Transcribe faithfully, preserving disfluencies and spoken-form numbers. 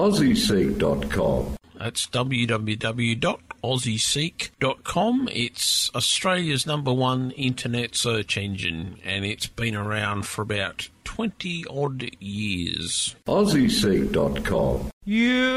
aussie seek dot com. That's w w w dot aussie seek dot com. It's Australia's number one internet search engine, and it's been around for about twenty odd years. aussie seek dot com. You